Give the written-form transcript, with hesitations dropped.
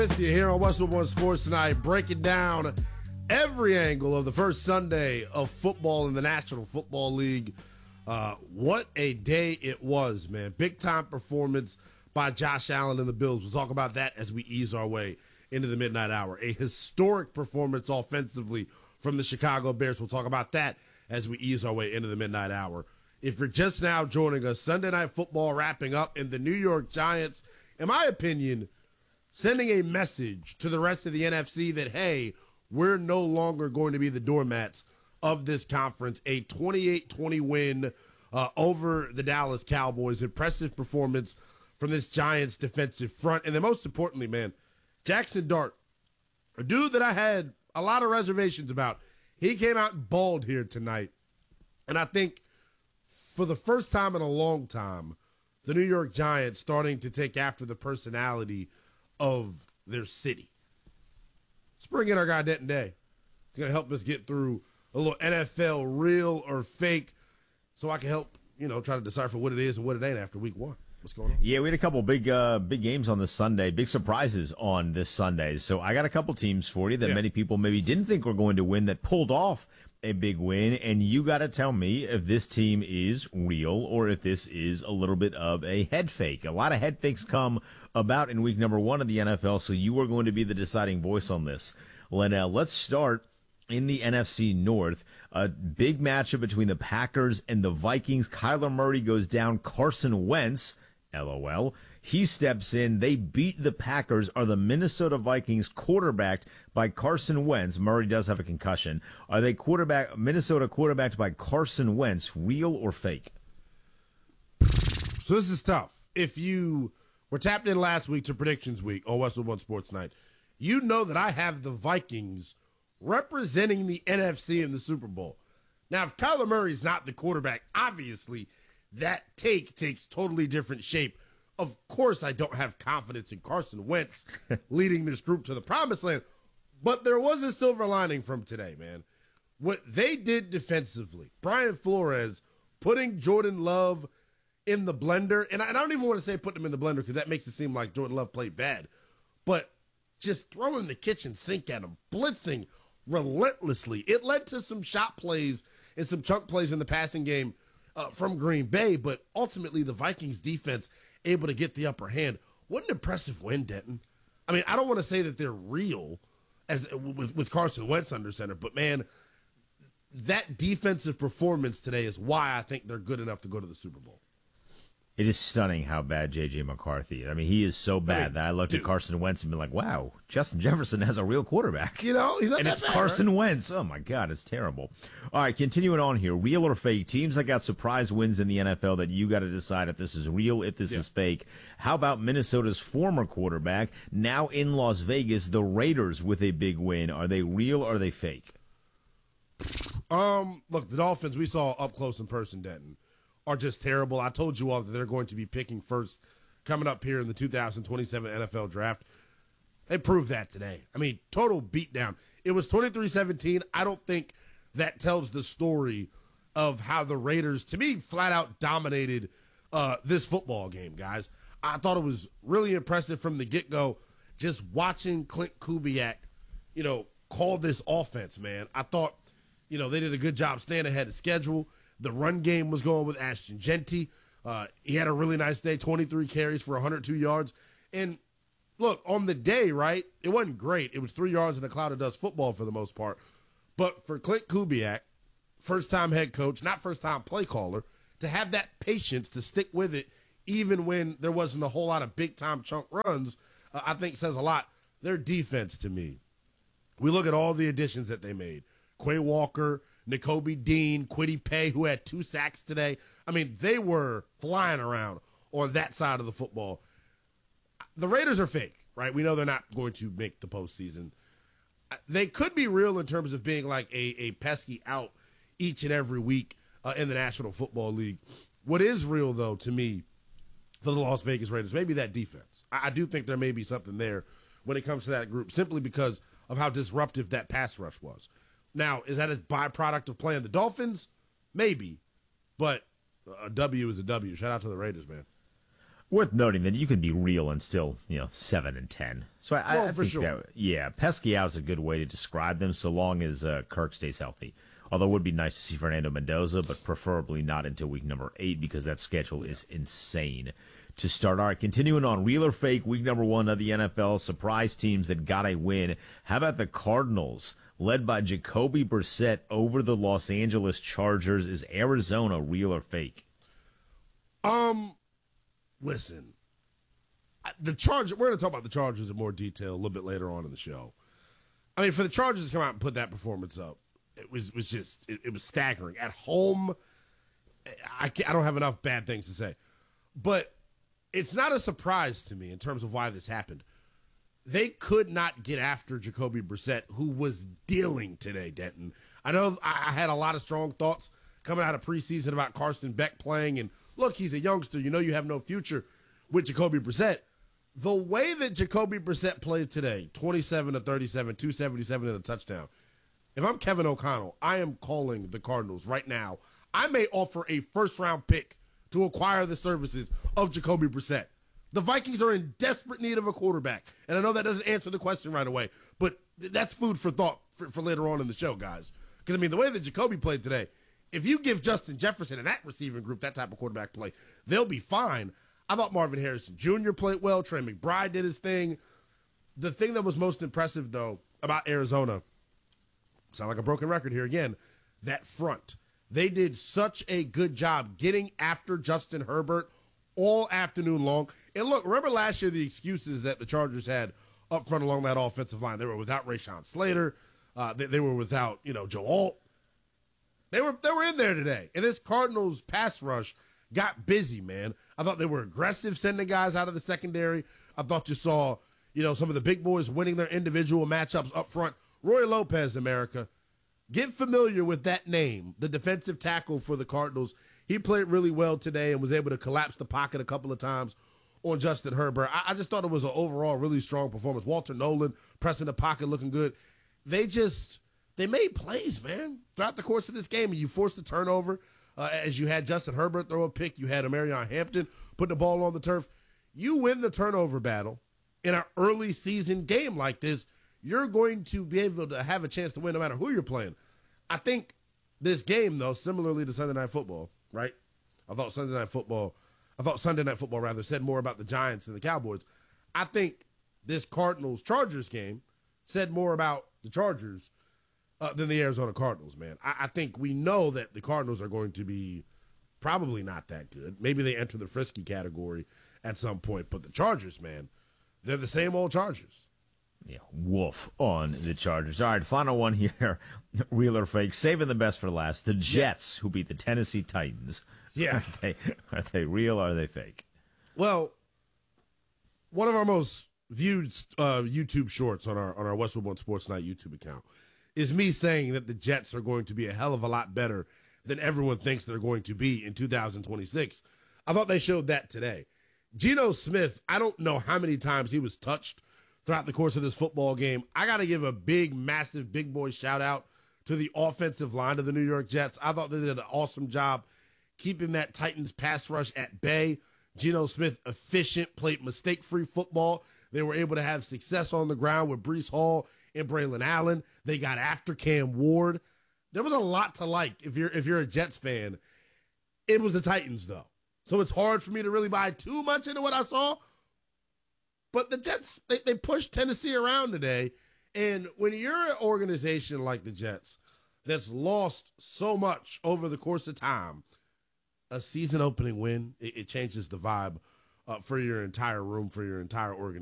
With you here on Westwood One Sports tonight, breaking down every angle of the first Sunday of football in the National Football League. What a day it was, man. Big-time performance by Josh Allen and the Bills. We'll talk about that as we ease our way into the midnight hour. A historic performance offensively from the Chicago Bears. We'll talk about that as we ease our way into the midnight hour. If you're just now joining us, Sunday Night Football wrapping up, and the New York Giants, in my opinion, sending a message to the rest of the NFC that, hey, we're no longer going to be the doormats of this conference. A 28-20 win over the Dallas Cowboys. Impressive performance from this Giants defensive front. And then most importantly, man, Jackson Dart, a dude that I had a lot of reservations about. He came out and balled here tonight. And I think for the first time in a long time, the New York Giants starting to take after the personality of their city. Let's bring in our guy Denton Day. He's going to help us get through a little NFL real or fake so I can help, try to decipher what it is and what it ain't after week one. What's going on? Yeah, we had a couple big games on this Sunday, big surprises on this Sunday. So I got a couple teams for you that many people maybe didn't think were going to win that pulled off a big win, and you got to tell me if this team is real or if this is a little bit of a head fake. A lot of head fakes come about in week number 1 of the NFL, so you are going to be the deciding voice on this. Linnell, let's start in the NFC North. A big matchup between the Packers and the Vikings. Kyler Murray goes down. Carson Wentz, LOL, he steps in. They beat the Packers. Are the Minnesota Vikings quarterbacked by Carson Wentz? Murray does have a concussion. Are they Minnesota quarterbacked by Carson Wentz, real or fake? So this is tough. If you were tapped in last week to Predictions Week on Westwood One Sports Night, you know that I have the Vikings representing the NFC in the Super Bowl. Now, if Kyler Murray's not the quarterback, obviously that takes totally different shape. Of course, I don't have confidence in Carson Wentz leading this group to the promised land, but there was a silver lining from today, man. What they did defensively, Brian Flores putting Jordan Love in the blender, and I don't even want to say put him in the blender because that makes it seem like Jordan Love played bad, but just throwing the kitchen sink at him, blitzing relentlessly. It led to some shot plays and some chunk plays in the passing game from Green Bay, but ultimately the Vikings defense able to get the upper hand. What an impressive win, Denton. I mean, I don't want to say that they're real as with Carson Wentz under center, but man, that defensive performance today is why I think they're good enough to go to the Super Bowl. It is stunning how bad J.J. McCarthy is. I mean, he is so bad that I looked at Carson Wentz and been like, wow, Justin Jefferson has a real quarterback. He's not and that it's bad, Carson right? Wentz. Oh, my God, it's terrible. All right, continuing on here. Real or fake? Teams that got surprise wins in the NFL that you got to decide if this is real, if this is fake. How about Minnesota's former quarterback, now in Las Vegas, the Raiders with a big win? Are they real or are they fake? Look, the Dolphins we saw up close in person, Denton, are just terrible. I told you all that they're going to be picking first coming up here in the 2027 NFL draft. They proved that today. I mean, total beatdown. It was 23-17. I don't think that tells the story of how the Raiders, to me, flat out dominated this football game, guys. I thought it was really impressive from the get-go, just watching Clint Kubiak, call this offense, man. I thought, they did a good job staying ahead of schedule. The run game was going with Ashton Genty. He had a really nice day, 23 carries for 102 yards. And look, on the day, right, it wasn't great. It was 3 yards in a cloud of dust football for the most part. But for Clint Kubiak, first-time head coach, not first-time play caller, to have that patience to stick with it even when there wasn't a whole lot of big-time chunk runs, I think says a lot. Their defense, to me, we look at all the additions that they made. Quay Walker, Nakobe Dean, Kwity Paye, who had 2 sacks today. I mean, they were flying around on that side of the football. The Raiders are fake, right? We know they're not going to make the postseason. They could be real in terms of being like a pesky out each and every week in the National Football League. What is real, though, to me, for the Las Vegas Raiders, maybe that defense. I do think there may be something there when it comes to that group, simply because of how disruptive that pass rush was. Now, is that a byproduct of playing the Dolphins? Maybe, but a W is a W. Shout out to the Raiders, man. Worth noting that you can be real and still, 7-10. So I for think sure. pesky out is a good way to describe them, so long as Kirk stays healthy. Although it would be nice to see Fernando Mendoza, but preferably not until week number 8 because that schedule is insane to start. All right, continuing on real or fake, week number 1 of the NFL, surprise teams that got a win. How about the Cardinals, led by Jacoby Brissett over the Los Angeles Chargers? Is Arizona real or fake? Listen, the Chargers, we're going to talk about the Chargers in more detail a little bit later on in the show. I mean, for the Chargers to come out and put that performance up, it was staggering. At home, I don't have enough bad things to say. But it's not a surprise to me in terms of why this happened. They could not get after Jacoby Brissett, who was dealing today, Denton. I know I had a lot of strong thoughts coming out of preseason about Carson Beck playing, and look, he's a youngster. You know you have no future with Jacoby Brissett. The way that Jacoby Brissett played today, 27 to 37, 277 and a touchdown. If I'm Kevin O'Connell, I am calling the Cardinals right now. I may offer a first-round pick to acquire the services of Jacoby Brissett. The Vikings are in desperate need of a quarterback, and I know that doesn't answer the question right away, but that's food for thought for later on in the show, guys. Because, I mean, the way that Jacoby played today, if you give Justin Jefferson and that receiving group that type of quarterback play, they'll be fine. I thought Marvin Harrison Jr. played well. Trey McBride did his thing. The thing that was most impressive, though, about Arizona, sound like a broken record here again, that front. They did such a good job getting after Justin Herbert all afternoon long. And look, remember last year the excuses that the Chargers had up front along that offensive line. They were without Rashawn Slater. They were without, Joe Alt. They were in there today. And this Cardinals pass rush got busy, man. I thought they were aggressive sending guys out of the secondary. I thought you saw, some of the big boys winning their individual matchups up front. Roy Lopez, America. Get familiar with that name, the defensive tackle for the Cardinals. He played really well today and was able to collapse the pocket a couple of times on Justin Herbert. I just thought it was an overall really strong performance. Walter Nolan pressing the pocket, looking good. They made plays, man, throughout the course of this game. And you forced a turnover as you had Justin Herbert throw a pick. You had Amarion Hampton put the ball on the turf. You win the turnover battle in an early season game like this, you're going to be able to have a chance to win no matter who you're playing. I think this game, though, similarly to Sunday Night Football, right? I thought Sunday Night Football said more about the Giants than the Cowboys. I think this Cardinals-Chargers game said more about the Chargers than the Arizona Cardinals, man. I think we know that the Cardinals are going to be probably not that good. Maybe they enter the frisky category at some point. But the Chargers, man, they're the same old Chargers. Yeah, wolf on the Chargers. All right, final one here, real or fake. Saving the best for last. The Jets, who beat the Tennessee Titans. Yeah. Are they real or are they fake? Well, one of our most viewed YouTube shorts on our Westwood One Sports Night YouTube account is me saying that the Jets are going to be a hell of a lot better than everyone thinks they're going to be in 2026. I thought they showed that today. Geno Smith, I don't know how many times he was touched throughout the course of this football game. I got to give a big, massive, big boy shout out to the offensive line of the New York Jets. I thought they did an awesome job keeping that Titans pass rush at bay. Geno Smith, efficient, played mistake-free football. They were able to have success on the ground with Breece Hall and Braylon Allen. They got after Cam Ward. There was a lot to like if you're a Jets fan. It was the Titans, though. So it's hard for me to really buy too much into what I saw. But the Jets, they pushed Tennessee around today. And when you're an organization like the Jets that's lost so much over the course of time, a season-opening win, it changes the vibe for your entire room, for your entire organization.